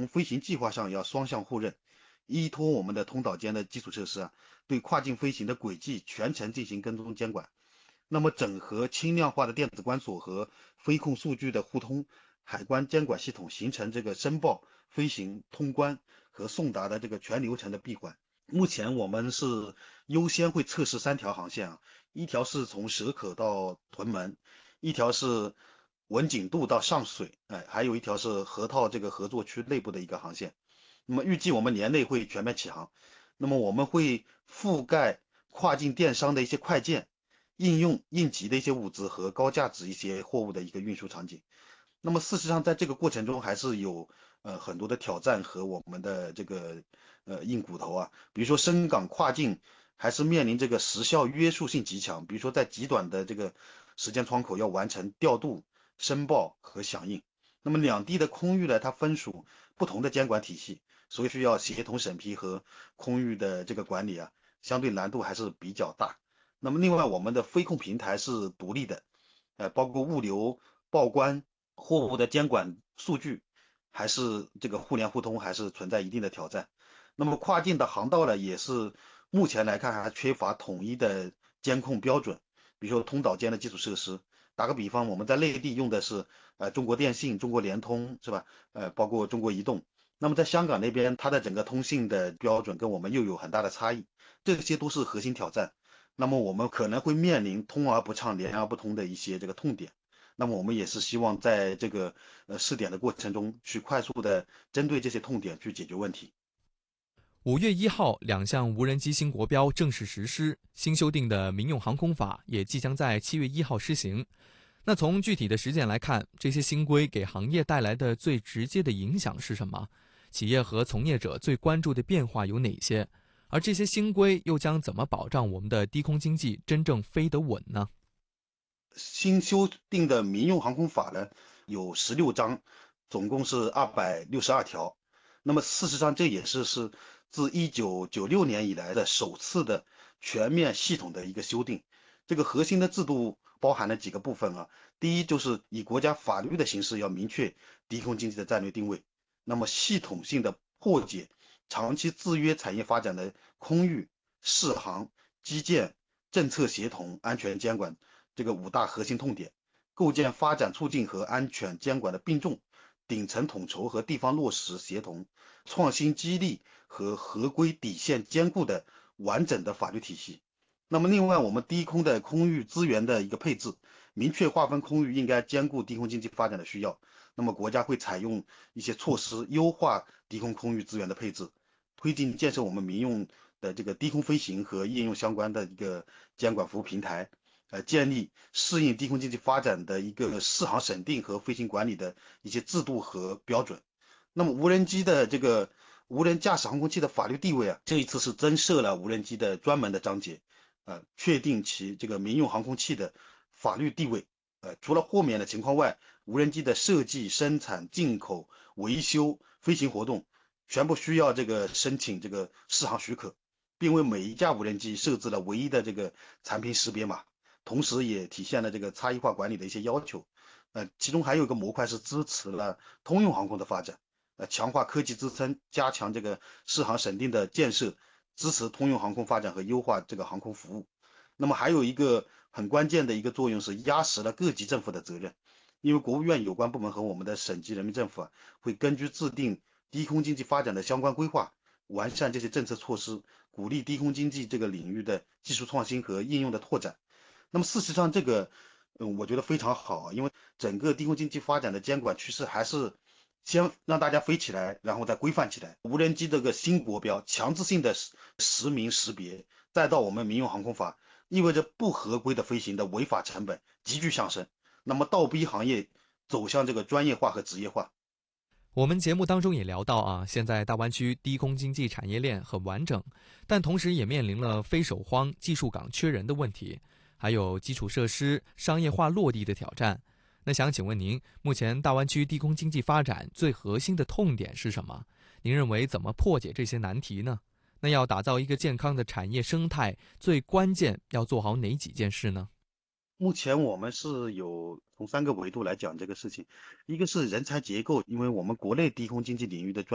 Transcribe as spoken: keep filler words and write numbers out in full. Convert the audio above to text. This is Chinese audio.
从飞行计划上要双向互认，依托我们的通岛间的基础设施啊，对跨境飞行的轨迹全程进行跟踪监管。那么整合轻量化的电子关锁和飞控数据的互通，海关监管系统形成这个申报、飞行、通关和送达的这个全流程的闭环。目前我们是优先会测试三条航线啊，一条是从蛇口到屯门，一条是文锦渡到上水，哎，还有一条是河套这个合作区内部的一个航线。那么预计我们年内会全面起航。那么我们会覆盖跨境电商的一些快件、应用应急的一些物资和高价值一些货物的一个运输场景。那么事实上，在这个过程中还是有呃很多的挑战和我们的这个呃硬骨头啊，比如说深港跨境还是面临这个时效约束性极强，比如说在极短的这个时间窗口要完成调度、申报和响应。那么两地的空域呢，它分属不同的监管体系，所以需要协同审批和空域的这个管理啊，相对难度还是比较大。那么另外，我们的飞控平台是独立的，呃，包括物流、报关、货物的监管数据，还是这个互联互通，还是存在一定的挑战。那么跨境的航道呢，也是目前来看还缺乏统一的监控标准，比如说通岛间的基础设施。打个比方，我们在内地用的是呃中国电信、中国联通，是吧？呃，包括中国移动。那么在香港那边，它的整个通信的标准跟我们又有很大的差异，这些都是核心挑战。那么我们可能会面临通而不畅、联而不通的一些这个痛点。那么我们也是希望在这个呃试点的过程中，去快速的针对这些痛点去解决问题。 五月一号，两项无人机新国标正式实施，新修订的民用航空法也即将在七月一号施行。那从具体的实践来看，这些新规给行业带来的最直接的影响是什么？企业和从业者最关注的变化有哪些？而这些新规又将怎么保障我们的低空经济真正飞得稳呢？ 新修订的民用航空法呢，有十六章，总共是二百六十二条。那么事实上，这也是是自一九九六年以来的首次的全面系统的一个修订。这个核心的制度包含了几个部分啊。第一，就是以国家法律的形式要明确低空经济的战略定位，那么系统性的破解长期制约产业发展的空域、适航、基建、政策协同、安全监管这个五大核心痛点，构建发展促进和安全监管的并重、顶层统筹和地方落实协同、创新激励和合规底线兼顾的完整的法律体系。那么另外，我们低空的空域资源的一个配置，明确划分空域应该兼顾低空经济发展的需要。那么国家会采用一些措施，优化低空空域资源的配置，推进建设我们民用的这个低空飞行和应用相关的一个监管服务平台。呃，建立适应低空经济发展的一个适航审定和飞行管理的一些制度和标准。那么无人机的这个无人驾驶航空器的法律地位啊，这一次是增设了无人机的专门的章节，呃，确定其这个民用航空器的法律地位。呃，除了豁免的情况外，无人机的设计、生产、进口、维修、飞行活动，全部需要这个申请这个适航许可，并为每一架无人机设置了唯一的这个产品识别码。同时也体现了这个差异化管理的一些要求。呃，其中还有一个模块是支持了通用航空的发展，呃，强化科技支撑，加强这个适航审定的建设，支持通用航空发展和优化这个航空服务。那么还有一个很关键的一个作用是压实了各级政府的责任，因为国务院有关部门和我们的省级人民政府啊，会根据制定低空经济发展的相关规划，完善这些政策措施，鼓励低空经济这个领域的技术创新和应用的拓展。那么事实上，这个，嗯，我觉得非常好，因为整个低空经济发展的监管趋势还是先让大家飞起来，然后再规范起来。无人机这个新国标强制性的实实名识别，再到我们民用航空法，意味着不合规的飞行的违法成本急剧上升，那么倒逼行业走向这个专业化和职业化。 我们节目当中也聊到啊，现在大湾区低空经济产业链很完整，但同时也面临了飞手荒、技术岗缺人的问题，还有基础设施商业化落地的挑战。那想请问您，目前大湾区低空经济发展最核心的痛点是什么？您认为怎么破解这些难题呢？那要打造一个健康的产业生态，最关键要做好哪几件事呢？ 目前我们是有从三个维度来讲这个事情，一个是人才结构，因为我们国内低空经济领域的专